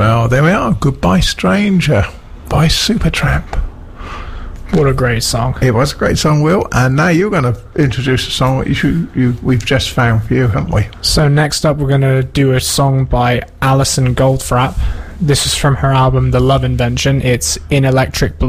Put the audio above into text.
Well, there we are. Goodbye Stranger by Supertramp. What a great song. It was a great song, Will. And now you're going to introduce a song which we've just found for you, haven't we? So next up we're going to do a song by Alison Goldfrapp. This is from her album The Love Invention. It's In Electric Blue.